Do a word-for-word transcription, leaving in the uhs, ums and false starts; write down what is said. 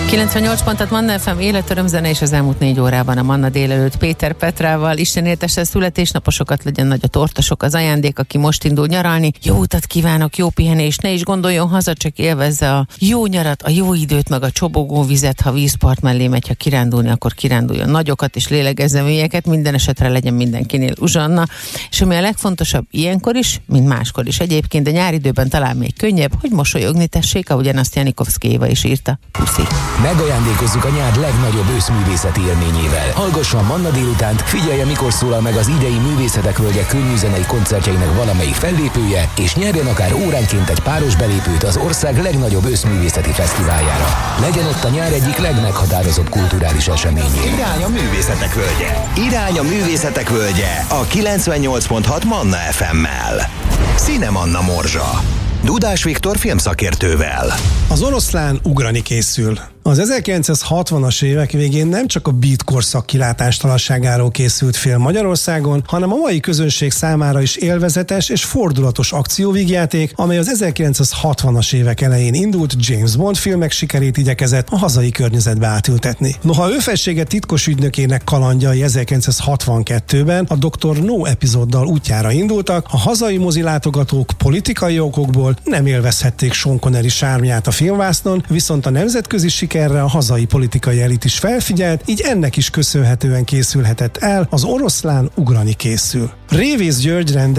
kilencvennyolc pontot Manna ef em életörömzene, és az elmúlt négy órában a Manna délelőtt Péter Petrával. Isten éltesse születésnaposokat, legyen nagy a tortasok, az ajándék, aki most indul nyaralni. Jó utat kívánok, jó pihenést, ne is gondoljon haza, csak élvezze a jó nyarat, a jó időt, meg a csobogó vizet, ha vízpart mellé megy, ha kirándulni, akkor kiránduljon nagyokat, és lélegezze mélyeket, minden esetre legyen mindenkinél uzsanna. És ami a legfontosabb ilyenkor is, mint máskor is egyébként, de nyáridőben talán még könnyebb, hogy mosolyogni tessék, ahogyan azt Janikovszky Éva is írta. Puszi. Megajándékozzuk a nyár legnagyobb őszművészeti élményével. Hallgasson Manna délutánt, figyelje, mikor szólal meg az idei Művészetek Völgye könnyűzenei koncertjeinek valamelyik fellépője, és nyerjen akár óránként egy páros belépőt az ország legnagyobb őszművészeti fesztiváljára. Legyen ott a nyár egyik legmeghatározóbb kulturális eseményén. Irány a Művészetek Völgye. Irány a Művészetek Völgye a kilencvennyolc pont hat Manna ef emmel. Színe Manna Morzsa. Dudás Viktor filmszakértővel. Az oroszlán ugrani készül. Az ezerkilencszázhatvanas évek végén nem csak a beat korszak kilátástalanságáról készült film Magyarországon, hanem a mai közönség számára is élvezetes és fordulatos akcióvígjáték, amely az ezerkilencszázhatvanas évek elején indult James Bond filmek sikerét igyekezett a hazai környezetbe átültetni. Noha ő felsége titkos ügynökének kalandjai ezerkilencszázhatvankettőben a doktor No epizóddal útjára indultak, a hazai mozilátogatók politikai okokból nem élvezhették Sean Connery sármját a filmvásznon, viszont a nemzetközi siker erre a hazai politikai elit is felfigyelt, így ennek is köszönhetően készülhetett el az Oroszlán ugrani készül. Révész György rende